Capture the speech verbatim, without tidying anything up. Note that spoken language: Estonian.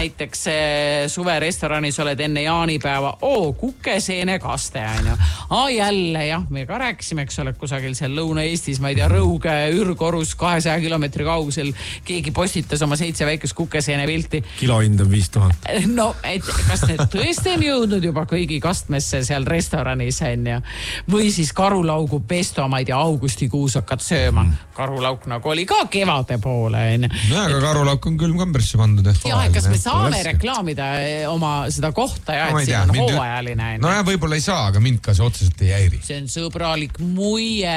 näiteks suverestoranis oled enne jaanipäeva, oo, kukeseene kaste, ainu. Aa, jälle, jah, me ka rääkisime, eks ole, kusagil seal Lõuna-Eestis, ma ei tea, Rõuge, Ürgorus, kahesaja kilomeetri kaugusel, keegi postitas oma seitse väikest kukeseene pilti. Kilohind on viis tuhat. No, et kas need tõesti on jõudnud juba kõigi kastmesse seal restoranis, on ja? Või siis karulaugu pesto, ma ei tea, augustikuus hakkad sööma. Karulauk nagu oli ka kevade poole, on. No, aga karulauk on külmkambrisse pandud. Jah, kas me saame reklaamida oma seda kohta ja, et siin on hooajaline. No ja võib-olla ei saa, aga mind ka see otseselt ei häiri. See on sõbralik muie.